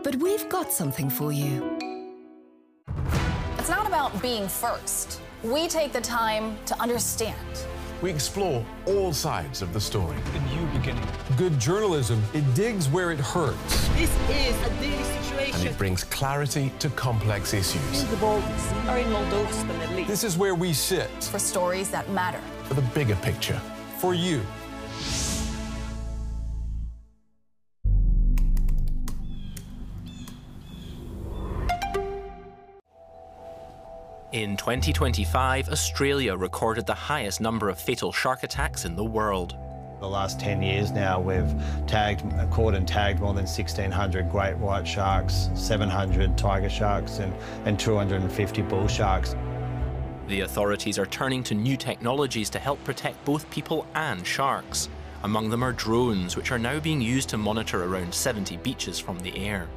But we've got something for you. It's not about being first. We take the time to understand. We explore all sides of the story. A new beginning. Good journalism, it digs where it hurts. This is a daily situation. And it brings clarity to complex issues. The Balkans are in Moldova, the Middle East. This is where we sit. For stories that matter. For the bigger picture. For you. In 2025, Australia recorded the highest number of fatal shark attacks in the world. The last 10 years now, we've caught and tagged more than 1,600 great white sharks, 700 tiger sharks, and 250 bull sharks. The authorities are turning to new technologies to help protect both people and sharks. Among them are drones, which are now being used to monitor around 70 beaches from the air.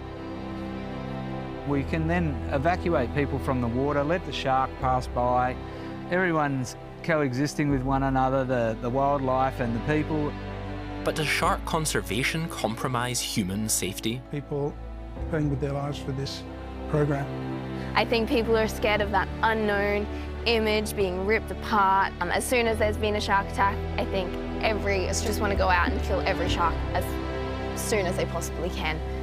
We can then evacuate people from the water, let the shark pass by. Everyone's coexisting with one another, the wildlife and the people. But does shark conservation compromise human safety? People paying with their lives for this program. I think people are scared of that unknown image being ripped apart. As soon as there's been a shark attack, I think just want to go out and kill every shark as soon as they possibly can.